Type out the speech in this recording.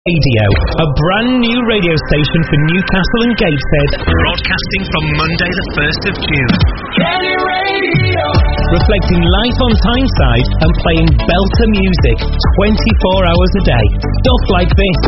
Radio, a brand new radio station for Newcastle and Gateshead, broadcasting from Monday the 1st of June. Kenny Radio! Reflecting life on Tyneside and playing belter music 24 hours a day. Stuff like this.